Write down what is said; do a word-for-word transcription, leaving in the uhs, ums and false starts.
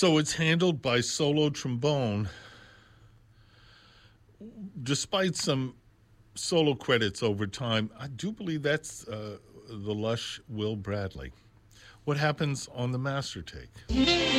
So it's handled by solo trombone, despite some solo credits over time. I do believe that's uh, the lush Will Bradley. What happens on the master take?